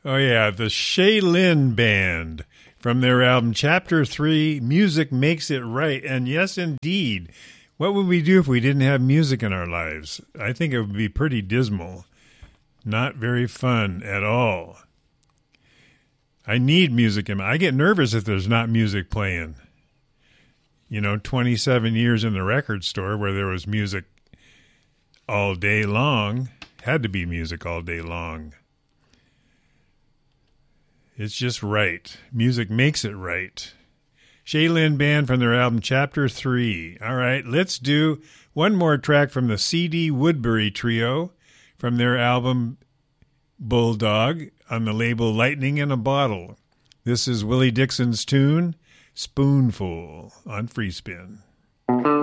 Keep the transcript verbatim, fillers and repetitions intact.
Oh, yeah, the Shaolin Band from their album Chapter three, Music Makes It Right. And yes, indeed, what would we do if we didn't have music in our lives? I think it would be pretty dismal. Not very fun at all. I need music in my... I get nervous if there's not music playing. You know, twenty-seven years in the record store where there was music all day long. Had to be music all day long. It's just right. Music makes it right. Shaolin Band from their album Chapter three. All right, let's do one more track from the C D Woodbury Trio from their album Bulldog on the label Lightning in a Bottle. This is Willie Dixon's tune, Spoonful, on Free Spin.